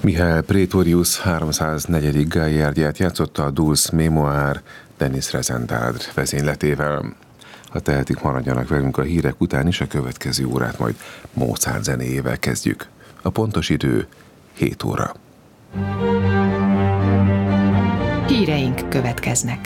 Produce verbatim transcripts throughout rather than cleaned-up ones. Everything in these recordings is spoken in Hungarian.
Mihály Praetorius háromszáznegyedik Galliardját játszotta a Dulce Mémoire Denis Rezendádr vezényletével. Ha tehetik, maradjanak velünk a hírek után is, a következő órát majd Mozart zenéjével kezdjük. A pontos idő hét óra. Híreink következnek.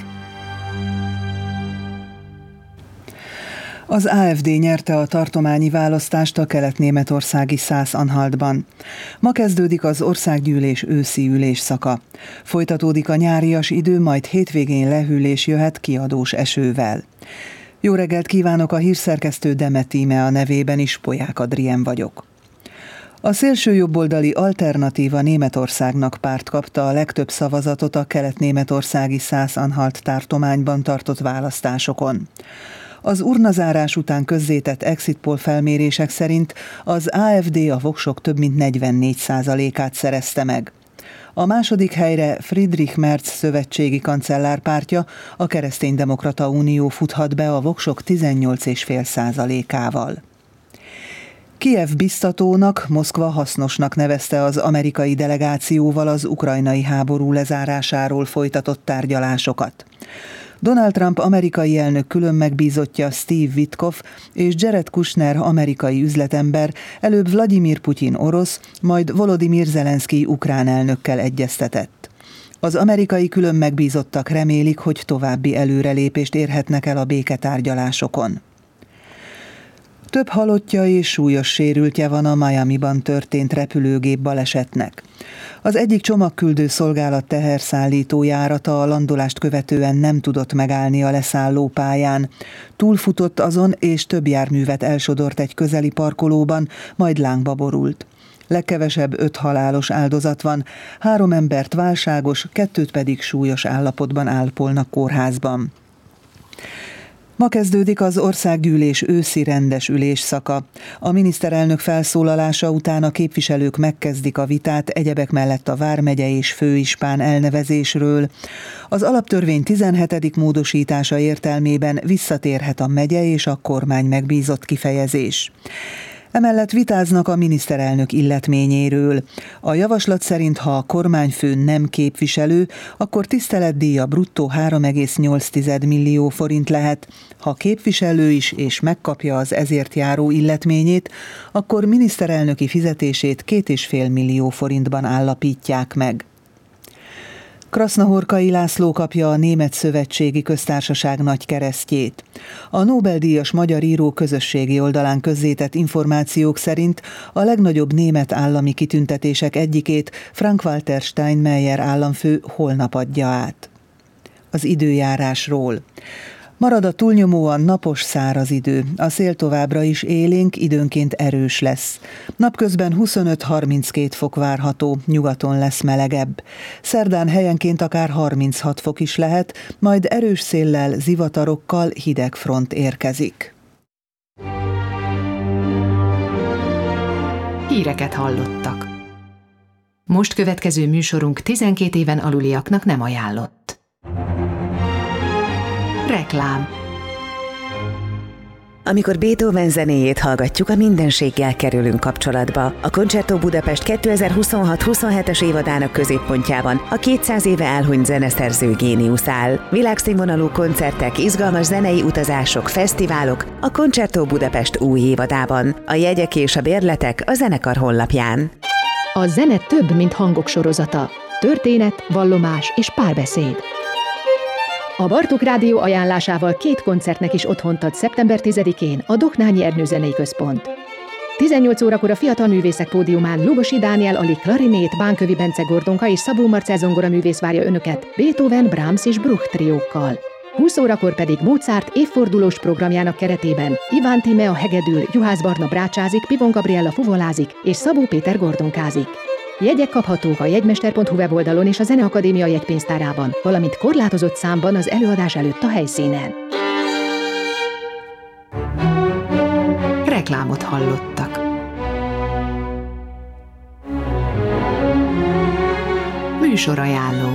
Az á ef dé nyerte a tartományi választást a kelet-németországi Szász-Anhaltban. Ma kezdődik az országgyűlés őszi ülésszaka. Folytatódik a nyárias idő, majd hétvégén lehűlés jöhet kiadós esővel. Jó reggelt kívánok, a hírszerkesztő Demet Íme a nevében is, Polyák Adrien vagyok. A szélsőjobboldali Alternatíva Németországnak párt kapta a legtöbb szavazatot a kelet-németországi Szász-Anhalt tartományban tartott választásokon. Az urnazárás után közzétett exit poll felmérések szerint az á ef dé a voksok több mint negyvennégy százalékát szerezte meg. A második helyre Friedrich Merz szövetségi kancellár pártja, a Kereszténydemokrata Unió futhat be a voksok tizennyolc egész öt százalékával. Kijev biztatónak, Moszkva hasznosnak nevezte az amerikai delegációval az ukrajnai háború lezárásáról folytatott tárgyalásokat. Donald Trump amerikai elnök külön megbízottja Steve Witkoff és Jared Kushner amerikai üzletember előbb Vladimir Putyin orosz, majd Volodymyr Zelenszkij ukrán elnökkel egyeztetett. Az amerikai külön megbízottak remélik, hogy további előrelépést érhetnek el a béketárgyalásokon. Több halottja és súlyos sérültje van a Miamiban történt repülőgép balesetnek. Az egyik csomagküldő szolgálat teherszállító járata a landolást követően nem tudott megállni a leszállópályán. Túlfutott azon, és több járművet elsodort egy közeli parkolóban, majd lángba borult. Legkevesebb öt halálos áldozat van, három embert válságos, kettőt pedig súlyos állapotban ápolnak kórházban. Ma kezdődik az országgyűlés őszi rendes ülésszaka. A miniszterelnök felszólalása után a képviselők megkezdik a vitát egyebek mellett a vármegye és főispán elnevezésről. Az alaptörvény tizenhetedik módosítása értelmében visszatérhet a megye és a kormány megbízott kifejezés. Emellett vitáznak a miniszterelnök illetményéről. A javaslat szerint, ha a kormányfő nem képviselő, akkor tiszteletdíja bruttó három egész nyolc millió forint lehet. Ha képviselő is és megkapja az ezért járó illetményét, akkor miniszterelnöki fizetését két és fél millió forintban állapítják meg. Krasznahorkai László kapja a Német Szövetségi Köztársaság nagykeresztjét. A Nobel-díjas magyar író közösségi oldalán közzétett információk szerint a legnagyobb német állami kitüntetések egyikét Frank-Walter Steinmeier államfő holnap adja át. Az időjárásról. Marad a túlnyomóan napos, száraz idő. A szél továbbra is élénk, időnként erős lesz. Napközben huszonöt-harminckét fok várható, nyugaton lesz melegebb. Szerdán helyenként akár harminchat fok is lehet, majd erős széllel, zivatarokkal hideg front érkezik. Híreket hallottak. Most következő műsorunk tizenkét éven aluliaknak nem ajánlott. Reklám. Amikor Beethoven zenéjét hallgatjuk, a mindenséggel kerülünk kapcsolatba. A Concerto Budapest kétezer-huszonhat-huszonhetes évadának középpontjában a kétszáz éve elhunyt zeneszerző géniusz áll. Világszínvonalú koncertek, izgalmas zenei utazások, fesztiválok a Concerto Budapest új évadában. A jegyek és a bérletek a zenekar honlapján. A zene több, mint hangok sorozata. Történet, vallomás és párbeszéd. A Bartók Rádió ajánlásával két koncertnek is otthont ad szeptember tizedikén a Doknányi Ernő Zenei Központ. tizennyolc órakor a Fiatal Művészek Pódiumán Lugosi Dániel Ali klarinét, Bánkövi Bence Gordonka és Szabó Marcell zongora művész várja önöket Beethoven, Brahms és Bruch triókkal. húsz órakor pedig Mozart évfordulós programjának keretében Iván Tímea hegedül, Juhász Barna brácsázik, Pivon Gabriella fuvolázik és Szabó Péter gordonkázik. Jegyek kaphatók a jegymester pont hu weboldalon és a Zeneakadémia jegypénztárában, valamint korlátozott számban az előadás előtt a helyszínen. Reklámot hallottak. Műsorajánló.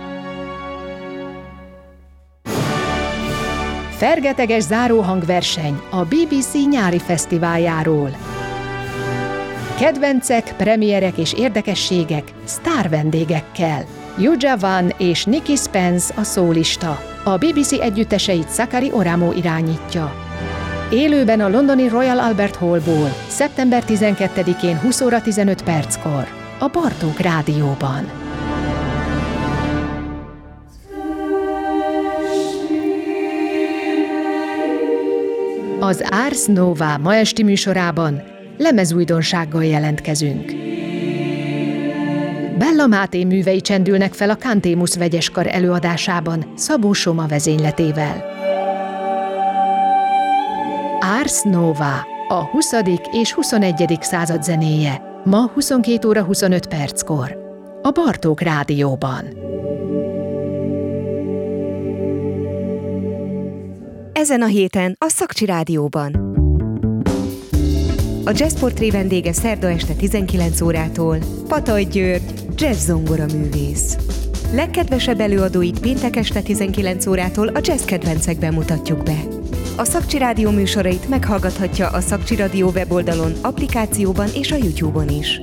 Fergeteges záróhangverseny a bé bé cé nyári fesztiváljáról. Kedvencek, premierek és érdekességek sztár vendégekkel. Yuja Van és Nikki Spence a szólista. A bé bé cé együtteseit Sakari Oramo irányítja. Élőben a londoni Royal Albert Hallból, szeptember tizenkettedikén húsz óra tizenöt perckor, a Bartók Rádióban. Az Ars Nova ma esti műsorában lemezújdonsággal jelentkezünk. Bella Máté művei csendülnek fel a Cantémus vegyeskar előadásában Szabó Soma vezényletével. Ars Nova, a huszadik és huszonegyedik század zenéje, ma huszonkét óra huszonöt perckor, a Bartók Rádióban. Ezen a héten a Szakcsi Rádióban. A Jazz Portré vendége szerda este tizenkilenc órától Pataj György, jazz zongora művész. Legkedvesebb előadóit péntek este tizenkilenc órától a jazz kedvencekben mutatjuk be. A Szakcsi Rádió műsorait meghallgathatja a Szakcsi Rádió weboldalon, applikációban és a YouTube-on is.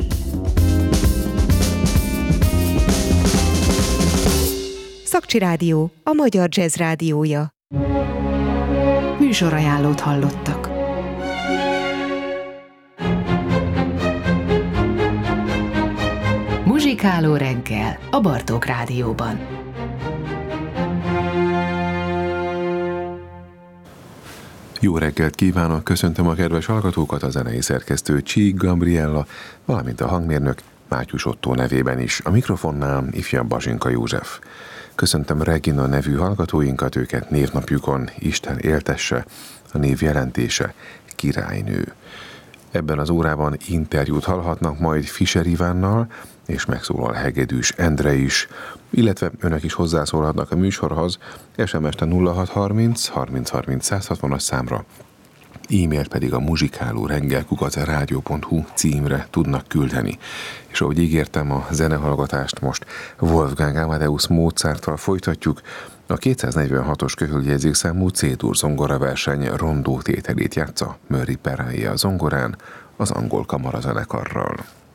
Szakcsi Rádió, a magyar jazz rádiója. Műsorajánlót hallottak. Muzsikáló reggel a Bartók Rádióban. Jó reggelt kívánok, köszöntöm a kedves hallgatókat, a zenei szerkesztő Csík Gabriella, valamint a hangmérnök Mátyus Ottó nevében is. A mikrofonnál ifjabb Bazsinka József. Köszöntöm Regina nevű hallgatóinkat, őket névnapjukon Isten éltesse, a név jelentése királynő. Ebben az órában interjút hallhatnak majd Fischer Ivánnal, és megszólal Hegedűs Endre is, illetve önök is hozzászólhatnak a műsorhoz, es em es-t a nulla hat harminc harminc harminc száz hatvanas számra, e-mailt pedig a muzsikáló reggel kukac rádió pont hu címre tudnak küldeni. És ahogy ígértem, a zenehallgatást most Wolfgang Amadeus Mozarttal folytatjuk. A kétszáznegyvenhatos köhöljegyzékszámú C-dur zongoraverseny rondó tételét játsza Murray Perahia a zongorán, az angol kamarazenekarral.